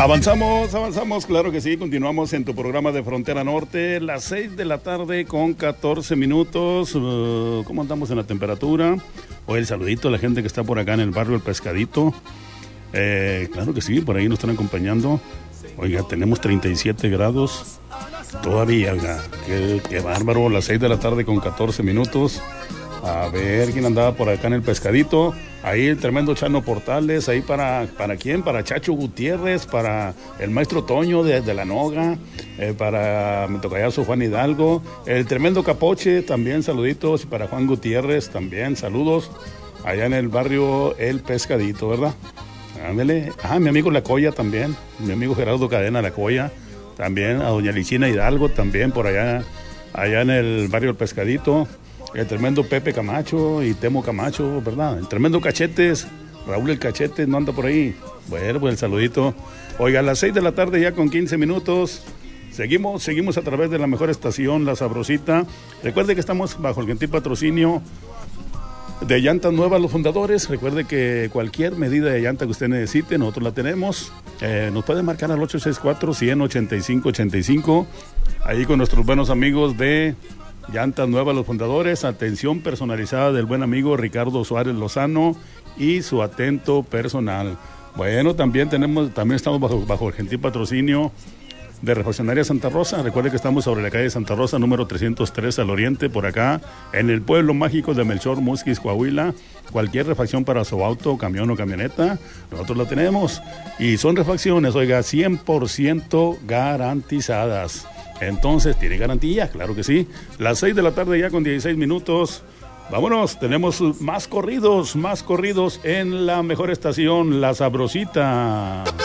Avanzamos, claro que sí, continuamos en tu programa de Frontera Norte, las 6 de la tarde con 14 minutos. ¿Cómo andamos en la temperatura? Hoy el saludito a la gente que está por acá en el barrio El Pescadito. Claro que sí, por ahí nos están acompañando. Oiga, tenemos 37 grados todavía, oiga, qué bárbaro, las 6 de la tarde con 14 minutos. A ver quién andaba por acá en el Pescadito. Ahí el tremendo Chano Portales. Ahí para quién, para Chacho Gutiérrez, para el maestro Toño de la Noga, para mi tocayazo Juan Hidalgo, el tremendo Capoche también, saluditos. Y para Juan Gutiérrez también, saludos. Allá en el barrio El Pescadito, ¿verdad? Ándale. Mi amigo La Coya también, mi amigo Gerardo Cadena La Coya también, a doña Licina Hidalgo también por allá en el barrio El Pescadito. El tremendo Pepe Camacho y Temo Camacho, ¿verdad? El tremendo Cachetes, Raúl el Cachetes, ¿no anda por ahí? Bueno, pues el saludito. Oiga, a las 6 de la tarde ya con 15 minutos. Seguimos a través de la mejor estación, La Sabrosita. Recuerde que estamos bajo el gentil patrocinio de Llantas Nuevas Los Fundadores. Recuerde que cualquier medida de llanta que usted necesite, nosotros la tenemos. Nos puede marcar al 864-100-8585. Ahí con nuestros buenos amigos de Llantas Nuevas Los Fundadores, atención personalizada del buen amigo Ricardo Suárez Lozano y su atento personal. Bueno, también estamos bajo el gentil patrocinio de Refaccionaria Santa Rosa. Recuerde que estamos sobre la calle Santa Rosa, número 303 al oriente, por acá, en el pueblo mágico de Melchor, Musquis, Coahuila. Cualquier refacción para su auto, camión o camioneta, nosotros la tenemos. Y son refacciones, oiga, 100% garantizadas. Entonces, ¿tiene garantía? Claro que sí. Las 6 de la tarde ya con 16 minutos. Vámonos, tenemos más corridos en la mejor estación, La Sabrosita.